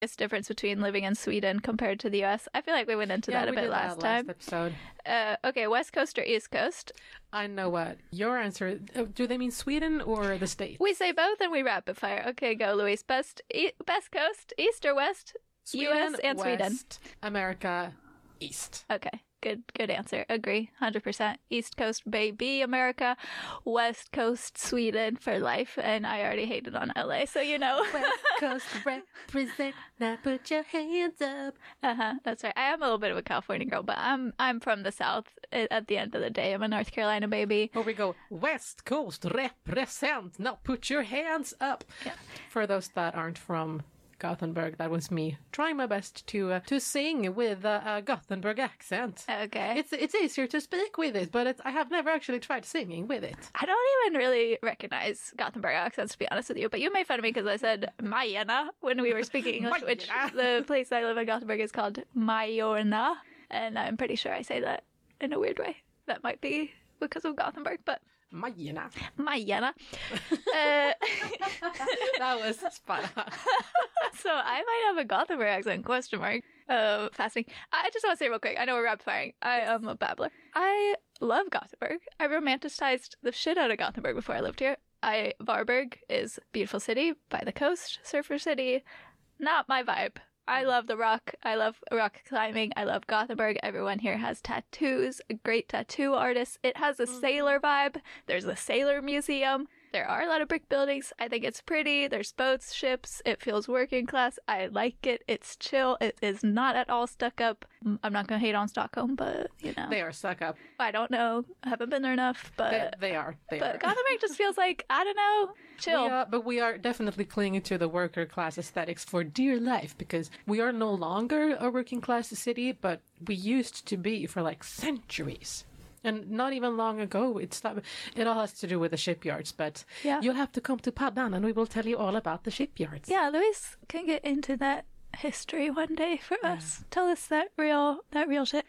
biggest difference between living in Sweden compared to the US? I feel like we went into that a bit last time. Episode. Okay, West Coast or East Coast? I know what. Your answer, do they mean Sweden or the States? We say both and we rapid fire. Okay, go, Luis. Best coast, East or West? Sweden, US and West, Sweden. America, East. Okay, good answer. Agree, 100%. East Coast, baby, America. West Coast, Sweden for life. And I already hated on LA, so you know. West Coast represent, now put your hands up. That's right. I am a little bit of a California girl, but I'm from the South. At the end of the day, I'm a North Carolina baby. Or we go, West Coast represent, now put your hands up. Yeah. For those that aren't from Gothenburg, that was me trying my best to sing with a Gothenburg accent. Okay. It's easier to speak with it, but I have never actually tried singing with it. I don't even really recognize Gothenburg accents, to be honest with you, but you made fun of me because I said Majorna when we were speaking English, which the place I live in Gothenburg is called Majorna, and I'm pretty sure I say that in a weird way. That might be because of Gothenburg, but Majorna. That was spot on. So I might have a Gothenburg accent, question mark. Fascinating. I just want to say real quick, I know we're rapid firing. I am a babbler. I love Gothenburg. I romanticized the shit out of Gothenburg before I lived here. Varberg is a beautiful city by the coast, surfer city. Not my vibe. I love the rock. I love rock climbing. I love Gothenburg. Everyone here has tattoos, great tattoo artists. It has a sailor vibe. There's a sailor museum. There are a lot of brick buildings. I think it's pretty. There's boats, ships. It feels working class. I like it. It's chill. It is not at all stuck up. I'm not going to hate on Stockholm, but, you know. They are stuck up. I don't know. I haven't been there enough, but... They are. But Gothenburg just feels like, I don't know, chill. But we are definitely clinging to the worker class aesthetics for dear life, because we are no longer a working class city, but we used to be for like centuries. And not even long ago, it all has to do with the shipyards, but you'll have to come to Paddan and we will tell you all about the shipyards. Yeah, Luis can get into that history one day for us. Tell us that real shit.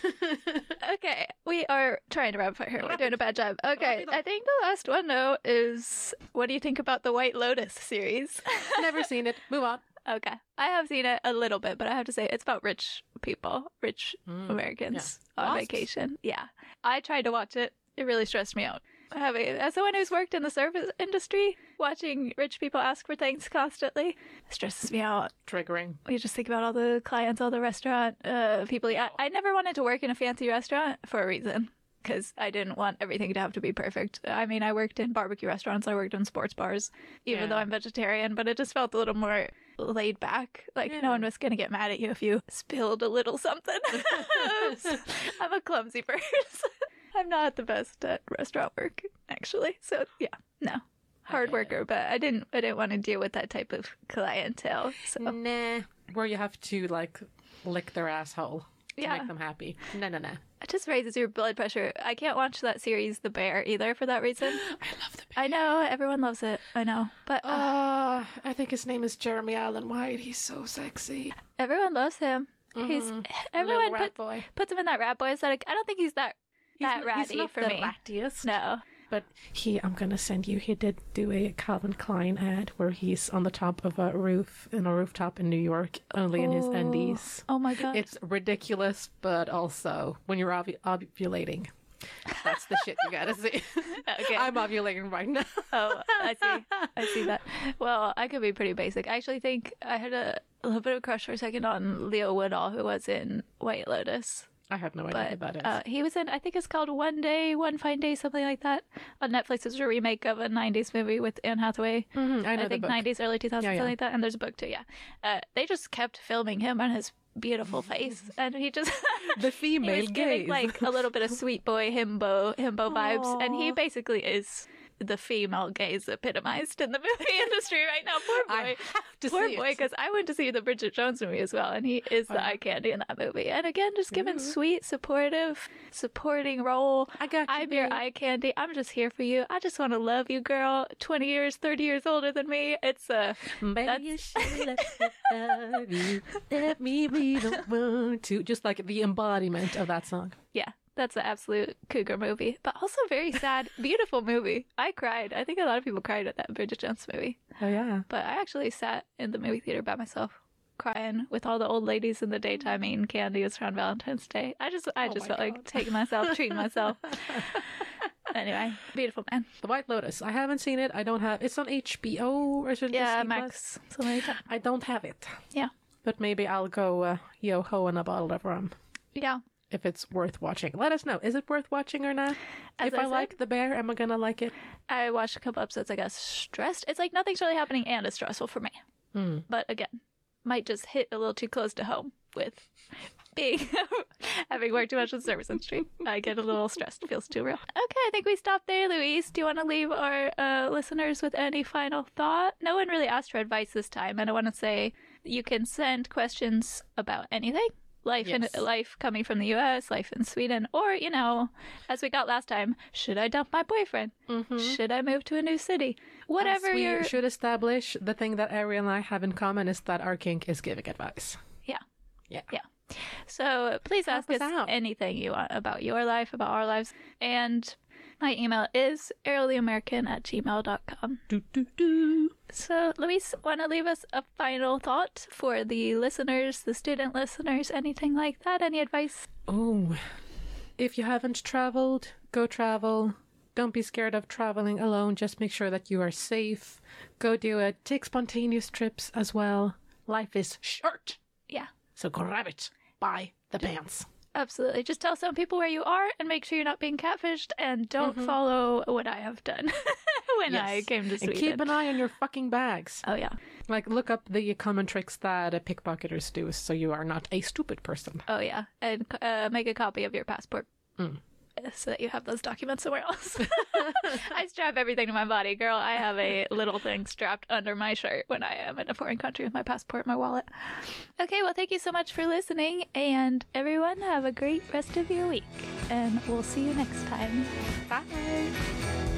Okay, we are trying to rapid fire here. We're doing a bad job. Okay, I think the last one, though, is what do you think about the White Lotus series? Never seen it. Move on. Okay. I have seen it a little bit, but I have to say it's about rich people, rich Americans on vacation. Yeah. I tried to watch it. It really stressed me out. As someone who's worked in the service industry, watching rich people ask for things constantly stresses me out. Triggering. You just think about all the clients, all the restaurant people. I never wanted to work in a fancy restaurant for a reason. Because I didn't want everything to have to be perfect. I mean, I worked in barbecue restaurants, I worked in sports bars, even though I'm vegetarian, but it just felt a little more laid back. Like, no one was going to get mad at you if you spilled a little something. I'm a clumsy person. I'm not the best at restaurant work, actually. So, yeah, no. Hard worker, but I didn't want to deal with that type of clientele. So. Nah. Where you have to, like, lick their asshole to make them happy. Nah. It just raises your blood pressure. I can't watch that series, The Bear, either, for that reason. I love The Bear. I know, everyone loves it. I know. But I think his name is Jeremy Allen White. He's so sexy. Everyone loves him. Everyone puts him in that rat boy aesthetic. I don't think he's that ratty he's not for the me. Rattiest. No. But I'm gonna send you, he did do a Calvin Klein ad where he's on the top of a rooftop in New York, only in his undies. Oh my god. It's ridiculous, but also, when you're ovulating, that's the shit you gotta see. Okay. I'm ovulating right now. Oh, I see that. Well, I could be pretty basic. I actually think I had a little bit of a crush for a second on Leo Woodall, who was in White Lotus. I have no idea who that is. He was in, I think it's called One Day, One Fine Day, something like that. On Netflix, it's a remake of a 90s movie with Anne Hathaway. I think the book. 90s, early 2000s, something like that. And there's a book too, they just kept filming him and his beautiful face. And he just... the female he was giving, like, a little bit of sweet boy, himbo vibes. Aww. And he basically is the female gaze epitomized in the movie industry right now. Poor boy. I have to Poor see boy, it. because I went to see the Bridget Jones movie as well, and he is the eye candy in that movie. And again, just given sweet, supporting role. I got you, I'm your eye candy. I'm just here for you. I just want to love you, girl. 20 years, 30 years older than me. It's Maybe you should let me love you. Let me be the one to. Just like the embodiment of that song. Yeah. That's an absolute cougar movie, but also very sad, beautiful movie. I cried. I think a lot of people cried at that Bridget Jones movie. Oh, yeah. But I actually sat in the movie theater by myself. crying with all the old ladies in the daytime eating candies around Valentine's Day. I just my felt like God. taking myself, treating myself. Anyway, beautiful man. The White Lotus. I haven't seen it. I don't have. It's on HBO or is it Yeah, Disney Plus? Max. Something like that. I don't have it. Yeah. But maybe I'll go yo-ho in a bottle of rum Yeah. if it's worth watching. Let us know. Is it worth watching or not? As If I I said- like the bear, am I gonna like it? I watched a couple episodes. I got stressed. It's like nothing's really happening and it's stressful for me. But again, might just hit a little too close to home with being having worked too much in the service industry. I get a little stressed. It feels too real. Okay, I think we stopped there, Louise. Do you want to leave our listeners with any final thought? No one really asked for advice this time, and I want to say you can send questions about anything. Life Yes. in life coming from the U.S., life in Sweden, or as we got last time, should I dump my boyfriend? Should I move to a new city? Whatever As we your should establish, the thing that Ariel and I have in common is that our kink is giving advice. Yeah. Yeah. Yeah. So please ask Help us us out. anything you want about your life, about our lives. And my email is arieltheamerican@gmail.com. Do, do, do. So, Luis, want to leave us a final thought for the listeners, the student listeners, anything like that? Any advice? Oh, if you haven't traveled, go travel. Don't be scared of traveling alone. Just make sure that you are safe. Go do it. Take spontaneous trips as well. Life is short. Yeah, So grab it by the pants. absolutely. Just tell some people where you are and make sure you're not being catfished and don't follow what I have done when I came to And Sweden. keep an eye on your fucking bags. Oh, yeah. Like, look up the common tricks that pickpocketers do so you are not a stupid person. Oh, yeah. And make a copy of your passport. So that you have those documents somewhere else. I strap everything to my body, girl. I have a little thing strapped under my shirt when I am in a foreign country with my passport and my wallet. Okay, well, thank you so much for listening. And everyone, have a great rest of your week. And we'll see you next time. Bye.